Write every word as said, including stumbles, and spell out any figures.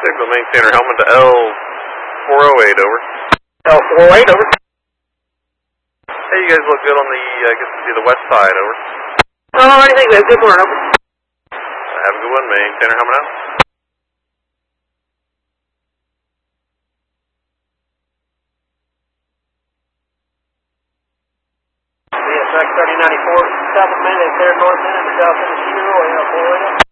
Stick with maintainer Helmet to L four oh eight, over. L four oh eight, over. Hey, you guys look good on the, I guess it'd be the west side, over. Oh, anything, man. Good morning, over. Have a good one, maintainer Helmet out. Yeah, track thirty ninety-four, south of Mandate, there, north end of the south end of Shiro, L four oh eight.